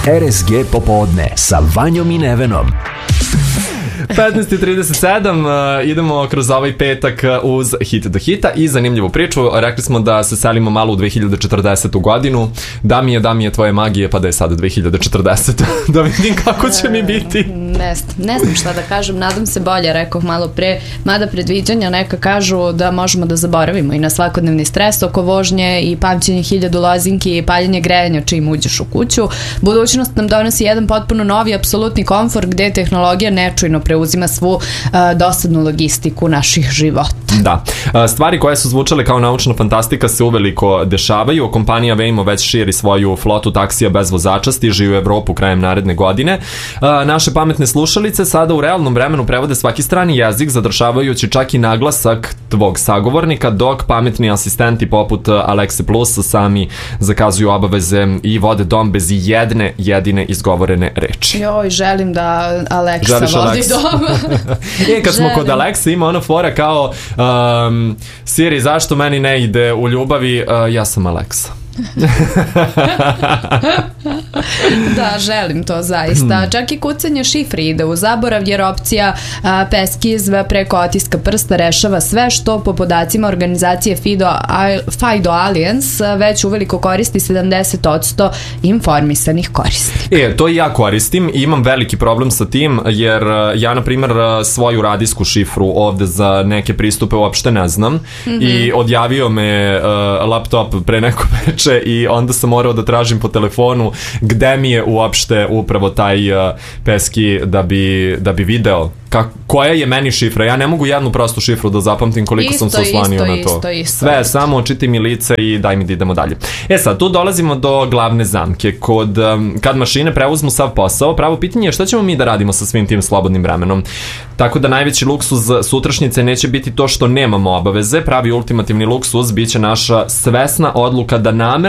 RSG popodne sa Vanjom i Nevenom. 15:37, idemo kroz ovaj petak uz hit do hita i zanimljivu priču. Rekli smo da se selimo malo u 2040. godinu. Da mi je tvoje magije, pa da je sada 2040. Da vidim kako će mi biti. Ne znam šta da kažem, nadam se bolje, rekoh malo pre, mada predviđanja neka kažu da možemo da zaboravimo i na svakodnevni stres oko vožnje i pamćenje 1000 lozinki i paljenje grejanja čim uđeš u kuću. Budućnost nam donosi jedan potpuno novi apsolutni komfor gde tehnologija nečujno preuzima svu dosadnu logistiku naših života. Da. Stvari koje su zvučale kao naučna fantastika se uveliko dešavaju. Kompanija Waymo već širi svoju flotu taksija bez vozača, stiže u Evropu krajem naredne godine. Naše pametne slušalice sada u realnom vremenu prevode svaki strani jezik, zadržavajući čak i naglasak tvog sagovornika, dok pametni asistenti poput Alexe Plus sami zakazuju obaveze i vode dom bez jedne jedine izgovorene reči. Joj, želim da Alexa vodi dom. Kad smo kod Alexa, ima ona fora kao Siri, zašto meni ne ide u ljubavi? Ja sam Alexa. Da, želim to zaista. Čak i kucanje šifri ide u zaborav, jer opcija peskiz preko otiska prsta rešava sve, što po podacima organizacije FIDO Alliance već uveliko koristi 70% informisanih korisnika. To i ja koristim i imam veliki problem sa tim, jer ja na primjer svoju radijsku šifru ovde za neke pristupe uopšte ne znam i odjavio me laptop pre neko veče i onda sam morao da tražim po telefonu gde mi je uopšte upravo taj peski da bi video koja je meni šifra. Ja ne mogu jednu prostu šifru da zapamtim koliko sam se oslanio na to. Sve, samo očiti mi lice i daj mi da idemo dalje. Sad, tu dolazimo do glavne zamke. Kad mašine preuzmu sav posao, pravo pitanje je šta ćemo mi da radimo sa svim tim slobodnim vremenom. Tako da najveći luksuz sutrašnjice neće biti to što nemamo obaveze. Pravi ultimativni luksuz biće naša svesna odluka da namerno